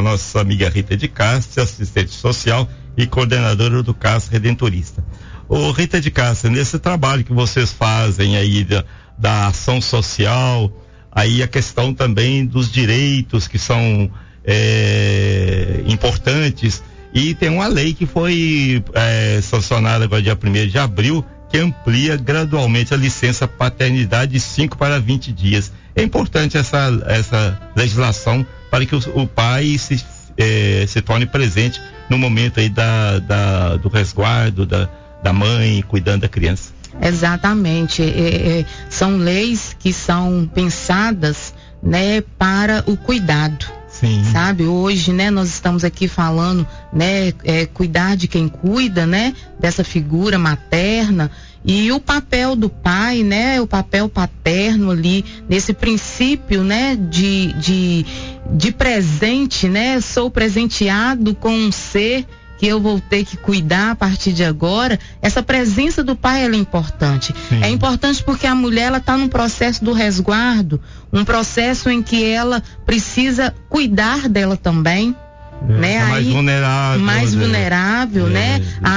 a nossa amiga Rita de Castro, assistente social e coordenadora do CAS Redentorista. Ô Rita de Castro, nesse trabalho que vocês fazem aí da ação social, aí a questão também dos direitos que são importantes, e tem uma lei que foi sancionada agora dia 1º de abril, que amplia gradualmente a licença paternidade de 5 para 20 dias. É importante essa legislação para que o pai se torne presente no momento aí do resguardo da mãe, cuidando da criança. Exatamente. São leis que são pensadas, né, para o cuidado. Sim. Sabe, hoje, né, nós estamos aqui falando, né, cuidar de quem cuida, né, dessa figura materna, e o papel do pai, né, o papel paterno ali, nesse princípio, né, de presente, né, sou presenteado com um ser que eu vou ter que cuidar a partir de agora. Essa presença do pai, ela é importante. Sim. É importante porque a mulher, ela está num processo do resguardo, um processo em que ela precisa cuidar dela também. Né? Tá mais vulnerável. Mais vulnerável, né?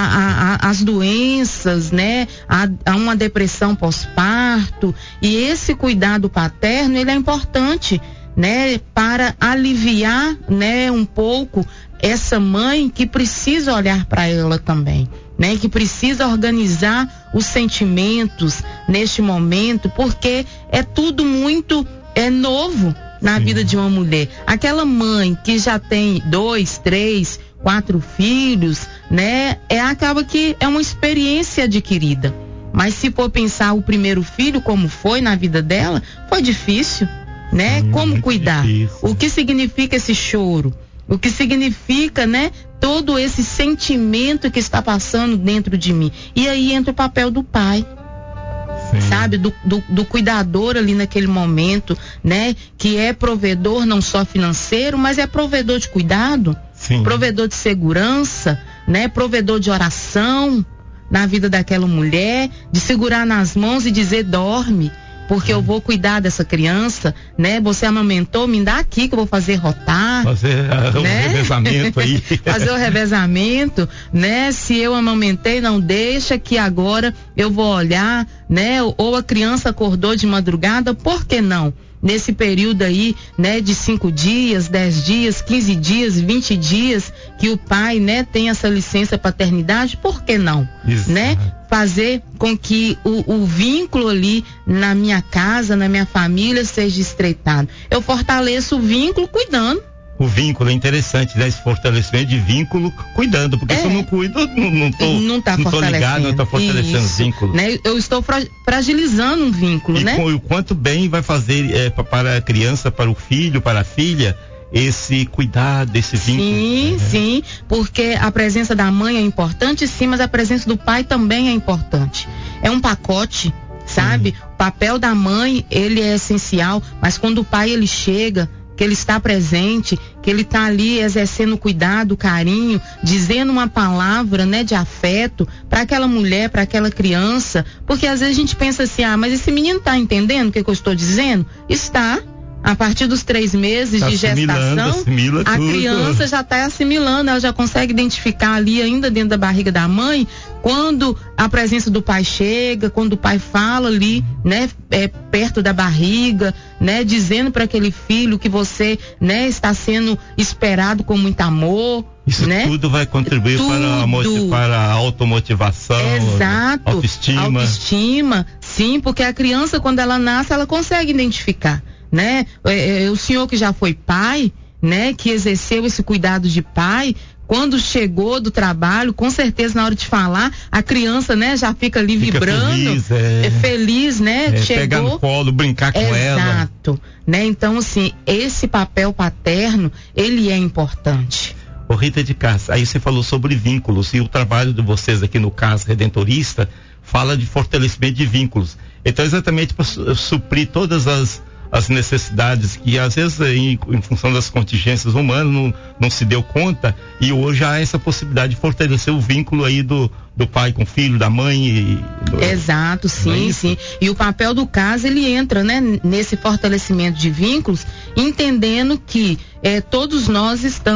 As doenças, né? A uma depressão pós-parto. E esse cuidado paterno, ele é importante, né? Para aliviar, né? Um pouco essa mãe que precisa olhar para ela também, né? Que precisa organizar os sentimentos neste momento, porque é tudo muito novo na vida de uma mulher. Aquela mãe que já tem 2, 3, 4 filhos, né? Acaba que é uma experiência adquirida. Mas se for pensar o primeiro filho, como foi na vida dela, foi difícil, né? Como cuidar? Difícil. O que significa esse choro? O que significa, né? Todo esse sentimento que está passando dentro de mim. E aí entra o papel do pai. Sim. Sabe, do cuidador ali naquele momento, né? Que é provedor não só financeiro, mas é provedor de cuidado. Sim. Provedor de segurança, né? Provedor de oração na vida daquela mulher, de segurar nas mãos e dizer: dorme, porque eu vou cuidar dessa criança, né? Você amamentou, me dá aqui que eu vou fazer rotar. Fazer né? O revezamento aí. Fazer o revezamento, né? Se eu amamentei, não deixa que agora eu vou olhar, né? Ou a criança acordou de madrugada, por que não? Nesse período aí, né, de 5 dias, 10 dias, 15 dias, 20 dias, que o pai, né, tem essa licença paternidade, por que não? Isso. Né? Fazer com que o vínculo ali na minha casa, na minha família, seja estreitado. Eu fortaleço o vínculo cuidando. O vínculo é interessante, né? Esse fortalecimento de vínculo cuidando, porque se eu não cuido, não tô ligado, não tô fortalecendo o vínculo. Né? Eu estou fragilizando um vínculo, né? E o quanto bem vai fazer para a criança, para o filho, para a filha, esse cuidado, esse vínculo. Sim, sim, porque a presença da mãe é importante, sim, mas a presença do pai também é importante. É um pacote, sabe? O papel da mãe, ele é essencial, mas quando o pai, ele chega, que ele está presente, que ele está ali exercendo cuidado, carinho, dizendo uma palavra, né, de afeto para aquela mulher, para aquela criança, porque às vezes a gente pensa assim: mas esse menino está entendendo o que eu estou dizendo? Está. A partir dos 3 meses de gestação, a criança já está assimilando, ela já consegue identificar ali ainda dentro da barriga da mãe, quando a presença do pai chega, quando o pai fala ali, né, perto da barriga, né, dizendo para aquele filho que você, né, está sendo esperado com muito amor. Isso, né? Tudo vai contribuir para a automotivação. Exato. Autoestima, sim, porque a criança, quando ela nasce, ela consegue identificar, né? O senhor que já foi pai, né? Que exerceu esse cuidado de pai, quando chegou do trabalho, com certeza na hora de falar, a criança, né? Já fica ali vibrando, feliz, né? Chegou, pegar no colo, brincar com ela. Exato, né? Então, assim, esse papel paterno, ele é importante. Ô Rita de Castro, aí você falou sobre vínculos, e o trabalho de vocês aqui no CAS Redentorista fala de fortalecimento de vínculos. Então, exatamente para suprir todas as necessidades que às vezes em função das contingências humanas não se deu conta, e hoje há essa possibilidade de fortalecer o vínculo aí do pai com o filho, da mãe. Exato, sim, sim. E o papel do CAS, ele entra, né, nesse fortalecimento de vínculos, entendendo que todos nós estamos